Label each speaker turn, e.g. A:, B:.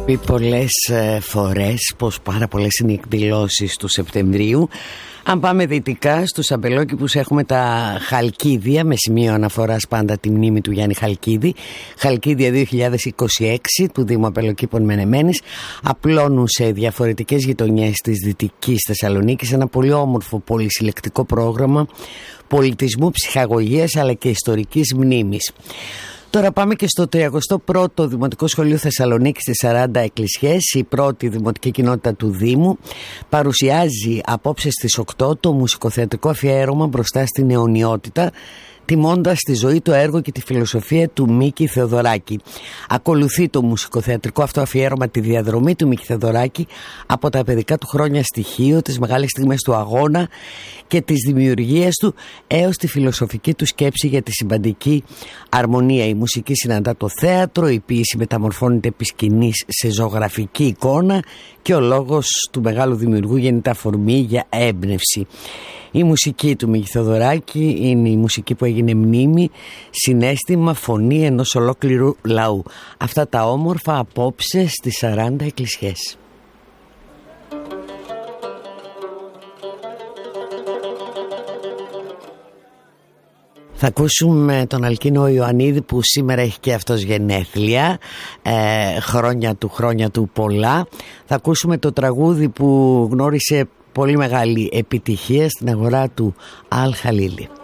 A: πει πολλές φορές πως πάρα πολλές είναι οι εκδηλώσεις του Σεπτεμβρίου. Αν πάμε δυτικά, στους αμπελόκηπους έχουμε τα Χαλκίδια, με σημείο αναφοράς πάντα τη μνήμη του Γιάννη Χαλκίδη. Χαλκίδια 2026 του Δήμου Αμπελοκήπων Μενεμένης. Απλώνουν σε διαφορετικές γειτονιές της Δυτικής Θεσσαλονίκης ένα πολύ όμορφο πολυσυλλεκτικό πρόγραμμα πολιτισμού, ψυχαγωγίας αλλά και ιστορικής μνήμης. Τώρα πάμε και στο 31ο Δημοτικό Σχολείο Θεσσαλονίκης στις 40 Εκκλησιές. Η πρώτη δημοτική κοινότητα του Δήμου παρουσιάζει απόψε στις 8 το μουσικοθεατρικό αφιέρωμα «Μπροστά στην αιωνιότητα», τιμώντας τη ζωή, το έργο και τη φιλοσοφία του Μίκη Θεοδωράκη. Ακολουθεί το μουσικοθεατρικό αυτό αφιέρωμα τη διαδρομή του Μίκη Θεοδωράκη από τα παιδικά του χρόνια στοιχείο, τις μεγάλες στιγμές του αγώνα και τις δημιουργίες του, έως τη φιλοσοφική του σκέψη για τη συμπαντική αρμονία. Η μουσική συναντά το θέατρο, η ποίηση μεταμορφώνεται επί σκηνής σε ζωγραφική εικόνα και ο λόγος του μεγάλου δημιουργού γίνεται αφορμή για έμπνευση. Η μουσική του Μίκη Θεοδωράκη είναι η μουσική που έγινε μνήμη, συναίσθημα, φωνή ενός ολόκληρου λαού. Αυτά τα όμορφα απόψε στις 40 Εκκλησιές. Θα ακούσουμε τον Αλκίνο Ιωαννίδη που σήμερα έχει και αυτός γενέθλια, χρόνια του πολλά. Θα ακούσουμε το τραγούδι που γνώρισε πολύ μεγάλη επιτυχία στην αγορά του Αλ Χαλίλη.